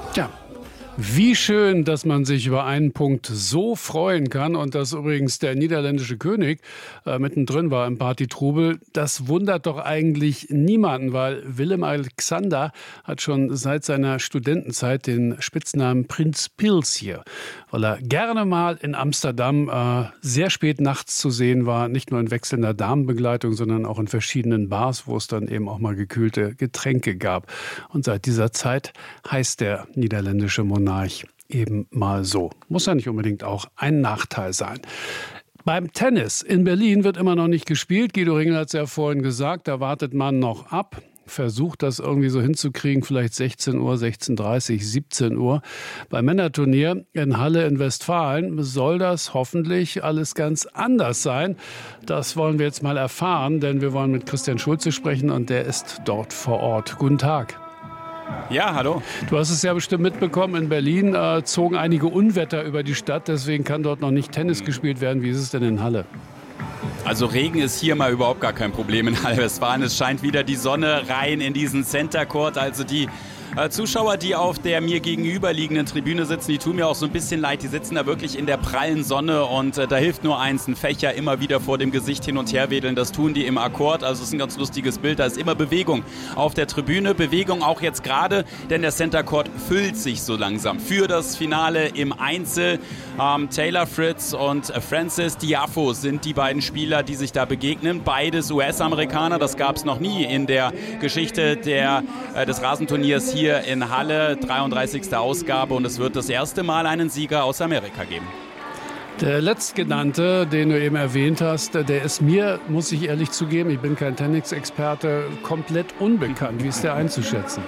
Ja, wie schön, dass man sich über einen Punkt so freuen kann und dass übrigens der niederländische König mittendrin war im Partytrubel. Das wundert doch eigentlich niemanden, weil Willem-Alexander hat schon seit seiner Studentenzeit den Spitznamen Prins Pils hier, weil er gerne mal in Amsterdam sehr spät nachts zu sehen war, nicht nur in wechselnder Damenbegleitung, sondern auch in verschiedenen Bars, wo es dann eben auch mal gekühlte Getränke gab. Und seit dieser Zeit heißt der niederländische Monarch eben mal so. Muss ja nicht unbedingt auch ein Nachteil sein. Beim Tennis in Berlin wird immer noch nicht gespielt. Guido Ringel hat es ja vorhin gesagt, da wartet man noch ab. Versucht das irgendwie so hinzukriegen, vielleicht 16 Uhr, 16:30, 17 Uhr. Beim Männerturnier in Halle in Westfalen soll das hoffentlich alles ganz anders sein. Das wollen wir jetzt mal erfahren, denn wir wollen mit Christian Schulze sprechen und der ist dort vor Ort. Guten Tag. Ja, hallo. Du hast es ja bestimmt mitbekommen, in Berlin zogen einige Unwetter über die Stadt, deswegen kann dort noch nicht Tennis gespielt werden. Wie ist es denn in Halle? Also Regen ist hier mal überhaupt gar kein Problem in Halle-Westfalen. Es scheint wieder die Sonne rein in diesen Center Court. Also die Zuschauer, die auf der mir gegenüberliegenden Tribüne sitzen, die tun mir auch so ein bisschen leid. Die sitzen da wirklich in der prallen Sonne und da hilft nur eins, ein Fächer immer wieder vor dem Gesicht hin und her wedeln. Das tun die im Akkord. Also es ist ein ganz lustiges Bild. Da ist immer Bewegung auf der Tribüne. Bewegung auch jetzt gerade, denn der Center Court füllt sich so langsam für das Finale im Einzel. Taylor Fritz und Frances Tiafoe sind die beiden Spieler, die sich da begegnen. Beides US-Amerikaner. Das gab es noch nie in der Geschichte des Rasenturniers hier in Halle. 33. Ausgabe und es wird das erste Mal einen Sieger aus Amerika geben. Der Letztgenannte, den du eben erwähnt hast, der ist mir, muss ich ehrlich zugeben, ich bin kein Tennisexperte, komplett unbekannt. Wie ist der einzuschätzen?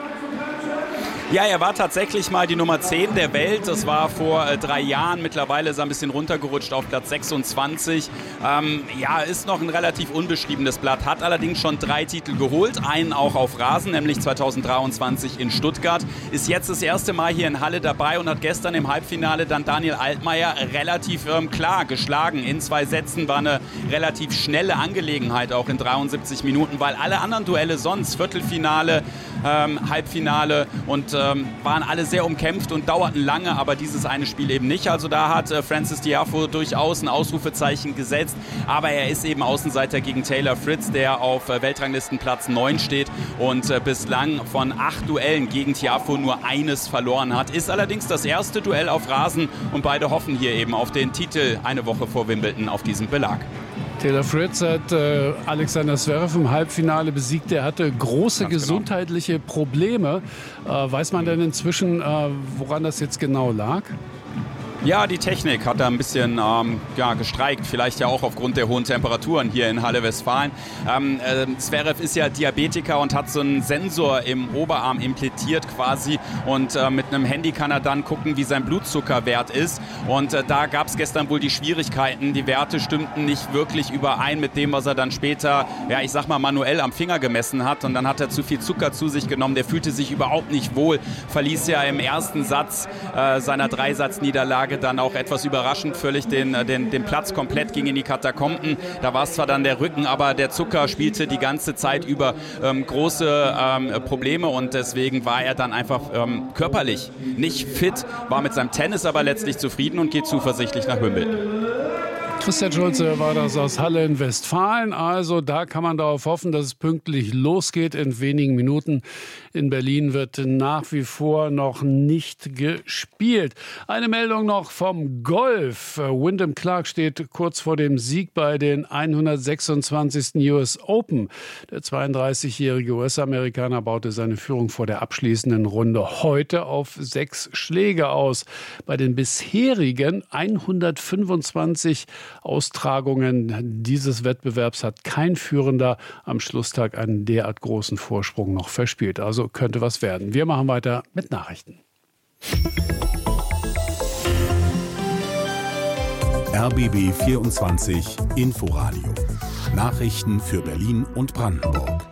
Ja, er war tatsächlich mal die Nummer 10 der Welt. Das war vor 3 Jahren. Mittlerweile ist er ein bisschen runtergerutscht auf Platz 26. Ist noch ein relativ unbeschriebenes Blatt. Hat allerdings schon 3 Titel geholt. Einen auch auf Rasen, nämlich 2023 in Stuttgart. Ist jetzt das erste Mal hier in Halle dabei und hat gestern im Halbfinale dann Daniel Altmaier relativ klar geschlagen. In 2 Sätzen war eine relativ schnelle Angelegenheit, auch in 73 Minuten, weil alle anderen Duelle sonst, Viertelfinale, Halbfinale und waren alle sehr umkämpft und dauerten lange, aber dieses eine Spiel eben nicht. Also da hat Frances Tiafoe durchaus ein Ausrufezeichen gesetzt, aber er ist eben Außenseiter gegen Taylor Fritz, der auf Weltranglistenplatz 9 steht und bislang von 8 Duellen gegen Tiafoe nur eines verloren hat. Ist allerdings das erste Duell auf Rasen und beide hoffen hier eben auf den Titel eine Woche vor Wimbledon auf diesem Belag. Taylor Fritz hat Alexander Zverev im Halbfinale besiegt. Er hatte große gesundheitliche Probleme. Weiß man denn inzwischen, woran das jetzt genau lag? Ja, die Technik hat da ein bisschen gestreikt, vielleicht ja auch aufgrund der hohen Temperaturen hier in Halle-Westfalen. Zverev ist ja Diabetiker und hat so einen Sensor im Oberarm implantiert quasi und mit einem Handy kann er dann gucken, wie sein Blutzuckerwert ist und da gab es gestern wohl die Schwierigkeiten, die Werte stimmten nicht wirklich überein mit dem, was er dann später, manuell am Finger gemessen hat und dann hat er zu viel Zucker zu sich genommen, der fühlte sich überhaupt nicht wohl, verließ ja im ersten Satz seiner 3-Satz-Niederlage dann auch etwas überraschend völlig den Platz komplett, ging in die Katakomben. Da war es zwar dann der Rücken, aber der Zucker spielte die ganze Zeit über große Probleme und deswegen war er dann einfach körperlich nicht fit, war mit seinem Tennis aber letztlich zufrieden und geht zuversichtlich nach Wimbledon. Christian Schulze war das aus Halle in Westfalen. Also da kann man darauf hoffen, dass es pünktlich losgeht in wenigen Minuten. In Berlin wird nach wie vor noch nicht gespielt. Eine Meldung noch vom Golf. Wyndham Clark steht kurz vor dem Sieg bei den 126. US Open. Der 32-jährige US-Amerikaner baute seine Führung vor der abschließenden Runde heute auf 6 Schläge aus. Bei den bisherigen 125 Austragungen dieses Wettbewerbs hat kein Führender am Schlusstag einen derart großen Vorsprung noch verspielt. Also könnte was werden. Wir machen weiter mit Nachrichten. RBB 24 Inforadio. Nachrichten für Berlin und Brandenburg.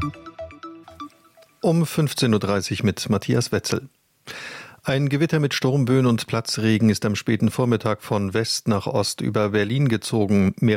Um 15:30 Uhr mit Matthias Wetzel. Ein Gewitter mit Sturmböen und Platzregen ist am späten Vormittag von West nach Ost über Berlin gezogen.